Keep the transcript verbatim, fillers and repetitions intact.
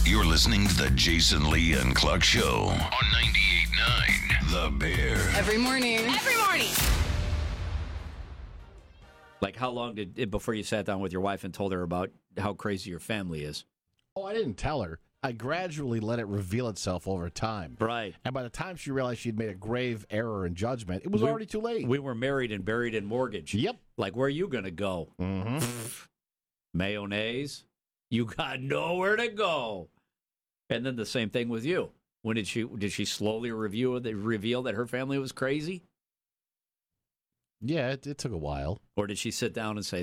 You're listening to the Jason Lee and Cluck Show on ninety-eight point nine The Bear. Every morning. Every morning. Like, how long did it before you sat down with your wife and told her about how crazy your family is? Oh, I didn't tell her. I gradually let it reveal itself over time. Right. And by the time she realized she'd made a grave error in judgment, it was We- already too late. We were married and buried in mortgage. Yep. Like, where are you going to go? Mm-hmm. Mayonnaise? You got nowhere to go. And then the same thing with you. When did she did she slowly review reveal that her family was crazy? Yeah, it, it took a while. Or did she sit down and say,